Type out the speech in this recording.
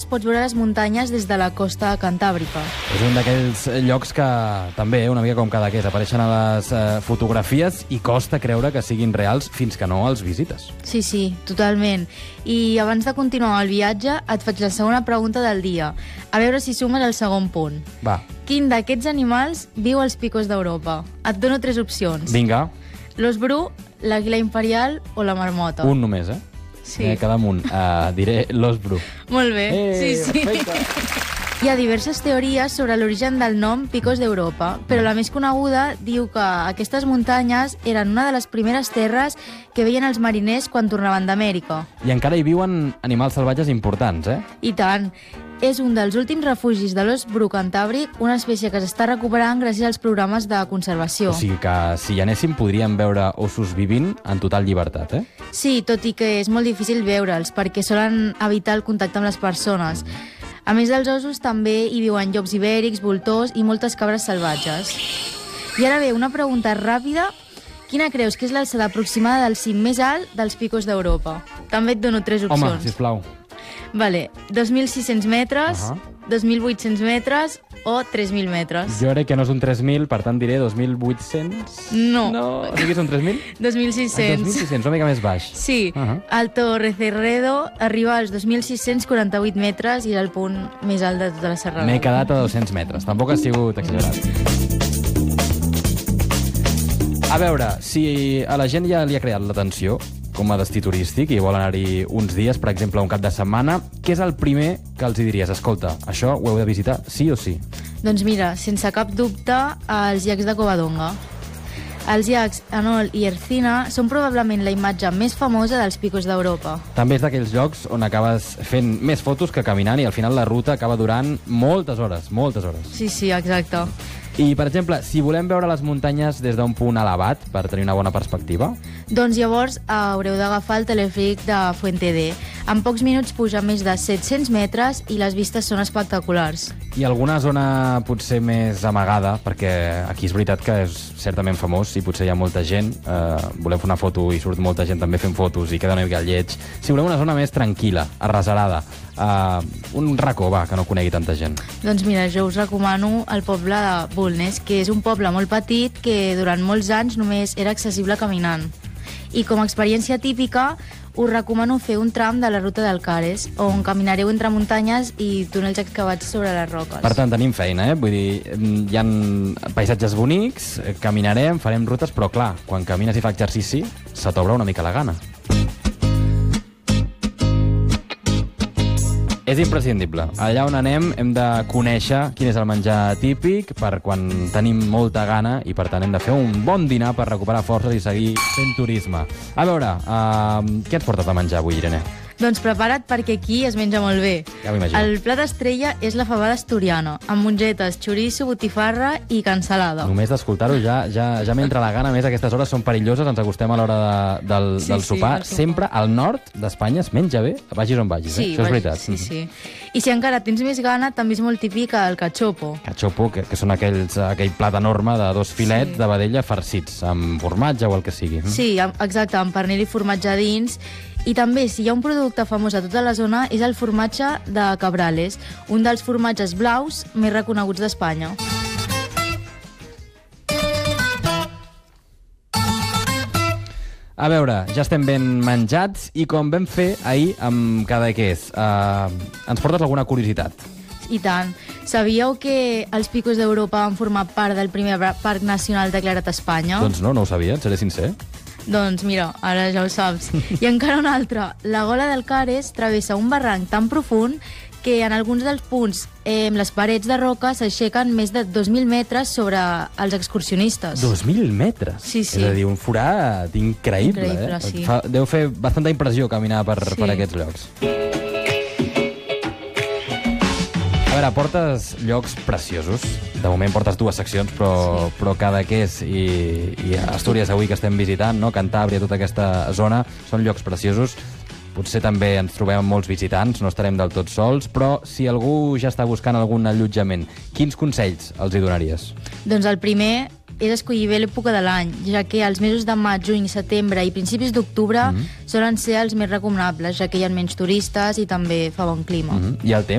pots veure les muntanyes des de la costa cantàbrica. És un d'aquells llocs que també, una mica com Cadaqués, apareixen a les fotografies i costa creure que siguin reals fins que no els visites. Sí, sí, totalment. I abans de continuar el viatge, et faig la segona pregunta del dia. A veure si sumes el segon punt. Va. Quin d'aquests animals viu als picos d'Europa? Et dono 3 opcions. Vinga. L'os bru, l'àguila imperial o la marmota? Un només, Sí. Cada amunt. Diré l'os bru. Molt bé, sí. Perfecte. Hi ha diverses teories sobre l'origen del nom Picos d'Europa, però la més coneguda diu que aquestes muntanyes eren una de les primeres terres que veien els mariners quan tornaven d'Amèrica. I encara hi viuen animals salvatges importants, I tant. És un dels últims refugis de l'os bru cantàbric, una espècie que s'està recuperant gràcies als programes de conservació. O sigui que si hi anéssim podríem veure ossos vivint en total llibertat, Sí, tot i que és molt difícil veure'ls, perquè solen evitar el contacte amb les persones. A més dels ossos, també hi viuen llops ibèrics, voltors i moltes cabres salvatges. I ara bé, una pregunta ràpida. Quina creus que és l'alçada aproximada del cim més alt dels picos d'Europa? També et dono 3 opcions. Home, sisplau. Vale, 2.600 metres, 2.800 metres o 3.000 metres. Jo crec que no és un 3.000, per tant diré 2.800... No. O sigui que és un 3.000? 2.600. 2.600, una mica més baix. Sí, el Torre Cerredo arriba als 2.648 metres i és el punt més alt de tota la serralada. M'he quedat a 200 metres, tampoc ha sigut exagerat. A veure, si a la gent ja li ha creat l'atenció com a destí turístic i vol anar-hi uns dies, per exemple, un cap de setmana, què és el primer que els hi diries? Escolta, això ho heu de visitar sí o sí? Doncs mira, sense cap dubte, els llacs de Covadonga. Els llacs Anol i Ercina són probablement la imatge més famosa dels picos d'Europa. També és d'aquells llocs on acabes fent més fotos que caminant i al final la ruta acaba durant moltes hores, moltes hores. Sí, sí, exacte. I, per exemple, si volem veure les muntanyes des d'un punt elevat, per tenir una bona perspectiva... Doncs llavors haureu d'agafar el telefèric de Fuente D. En pocs minuts puja més de 700 metres i les vistes són espectaculars. I alguna zona potser més amagada, perquè aquí és veritat que és certament famós i potser hi ha molta gent, volem fer una foto i surt molta gent també fent fotos i queda una mica lleig. Si volem una zona més tranquil·la, arrecerada, un racó, va, que no conegui tanta gent. Doncs mira, jo us recomano el poble de Bulnes, que és un poble molt petit que durant molts anys només era accessible caminant. I com a experiència típica, us recomano fer un tram de la ruta del Cares, on caminareu entre muntanyes i túnels excavats sobre les roques. Per tant, tenim feina, Vull dir, hi ha paisatges bonics, caminarem, farem rutes, però clar, quan camines i fa exercici, se t'obre una mica la gana. És imprescindible. Allà on anem hem de conèixer quin és el menjar típic per quan tenim molta gana i, per tant, hem de fer un bon dinar per recuperar forces i seguir fent turisme. A veure, què ens portes a menjar avui, Irene? Doncs prepara't perquè aquí es menja molt bé. Ja m'imagino. El plat estrella és la fabada asturiana, amb mongetes, xoriço, botifarra i cansalada. Només d'escoltar-ho ja m'entra la gana. A més, aquestes hores són perilloses, ens acostem a l'hora del sopar. Sempre al nord d'Espanya es menja bé, vagis on vagis. Sí, això és veritat. Sí. I si encara tens més gana, també és molt típic el cachopo. Cachopo, que són aquell plat enorme de 2 filets de vedella farcits, amb formatge o el que sigui. Sí, exacte, amb pernil i formatge dins. I també, si hi ha un producte famós a tota la zona, és el formatge de Cabrales, un dels formatges blaus més reconeguts d'Espanya. A veure, ja estem ben menjats i com vam fer ahir amb Cadaqués, ens portes alguna curiositat? I tant. Sabíeu que els picos d'Europa han format part del primer parc nacional declarat a Espanya? Doncs no ho sabia, et seré sincer. Doncs mira, ara ja ho saps. I encara una altra. La gola del Cares travessa un barranc tan profund que en alguns dels punts les parets de roca s'aixequen més de 2.000 metres sobre els excursionistes. 2.000 metres? Sí, sí. És a dir, un forat increïble. Increïble, sí. Deu fer bastanta impressió caminar per aquests llocs. A veure, portes llocs preciosos. De moment portes 2 seccions, però Cadaqués i Astúries avui que estem visitant, no? Cantàbria, tota aquesta zona, són llocs preciosos. Potser també ens trobem molts visitants, no estarem del tot sols, però si algú ja està buscant algun allotjament, quins consells els hi donaries? Doncs el primer és escollir bé l'època de l'any, ja que els mesos de maig, juny, setembre i principis d'octubre solen ser els més recomanables, ja que hi ha menys turistes i també fa bon clima. I el temps?